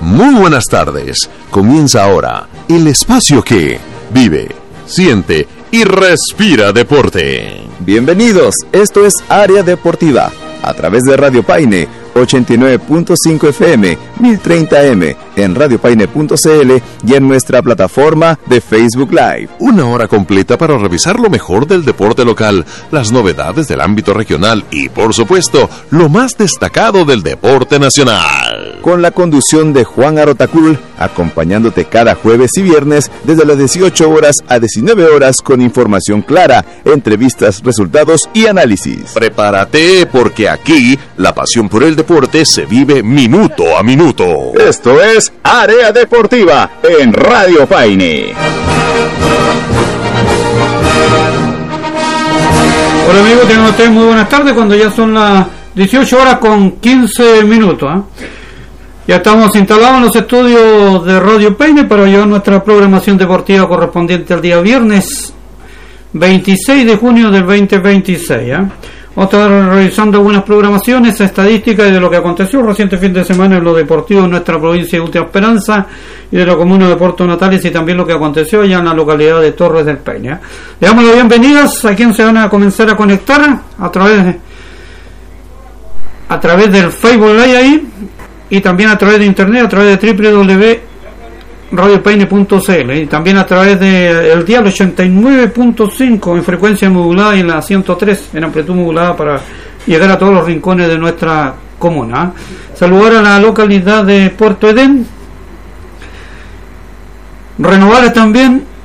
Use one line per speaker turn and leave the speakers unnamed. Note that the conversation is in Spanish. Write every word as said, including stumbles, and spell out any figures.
Muy buenas tardes. Comienza ahora el espacio que vive, siente y respira deporte.
Bienvenidos, esto es Área Deportiva, a través de Radio Paine, ochenta y nueve punto cinco F M, mil treinta M, en radio paine punto c l y en nuestra plataforma de Facebook Live.
Una hora completa para revisar lo mejor del deporte local, las novedades del ámbito regional y, por supuesto, lo más destacado del deporte nacional.
Con la conducción de Juan Arotacul, acompañándote cada jueves y viernes desde las dieciocho horas a diecinueve horas con información clara, entrevistas, resultados y análisis.
Prepárate porque aquí la pasión por el deporte se vive minuto a minuto.
Esto es Área Deportiva en Radio Paine.
Hola amigos, tengan ustedes muy buenas tardes cuando ya son las dieciocho horas con quince minutos. ¿eh? Ya estamos instalados en los estudios de Radio Paine para llevar nuestra programación deportiva correspondiente al día viernes veintiséis de junio del veinte veintiséis. ¿eh? Vamos a estar revisando algunas programaciones, estadísticas y de lo que aconteció el reciente fin de semana en lo deportivo en nuestra provincia de Última Esperanza y de la comuna de Puerto Natales, y también lo que aconteció allá en la localidad de Torres del Paine. Le damos las bienvenidas a quienes se van a comenzar a conectar a través de, a través del Facebook Live ahí, y también a través de internet, a través de doble u doble u doble u punto radio paine punto c l, y también a través del dial ochenta y nueve punto cinco en frecuencia modulada y en la ciento tres en amplitud modulada para llegar a todos los rincones de nuestra comuna. Saludar a la localidad de Puerto Edén, renovarles también